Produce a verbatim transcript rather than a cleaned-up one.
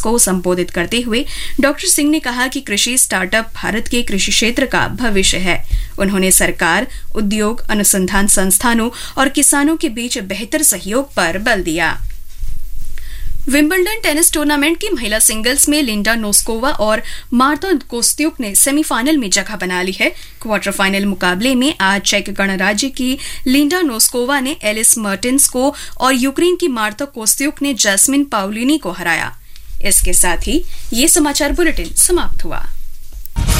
को संबोधित करते हुए डॉक्टर सिंह ने कहा कि कृषि स्टार्टअप भारत के कृषि क्षेत्र का भविष्य है। उन्होंने सरकार, उद्योग, अनुसंधान संस्थानों और किसानों के बीच बेहतर सहयोग पर बल दिया। विंबलडन टेनिस टूर्नामेंट की महिला सिंगल्स में लिंडा नोस्कोवा और मार्ता कोस्त्युक ने सेमीफाइनल में जगह बना ली है। क्वार्टर फाइनल मुकाबले में आज चेक गणराज्य की लिंडा नोस्कोवा ने एलिस मर्टेंस को और यूक्रेन की मार्ता कोस्त्युक ने जैस्मिन पाउलिनी को हराया। इसके साथ ही ये समाचार बुलेटिन समाप्त हुआ।